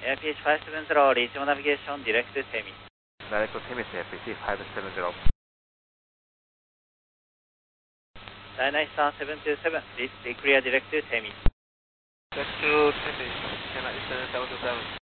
AIPH 570, reachable navigation, direct to Temis. Direct to Temis, APC 570. China 727, please be clear direct to Temis. Direct to Temis, China 727.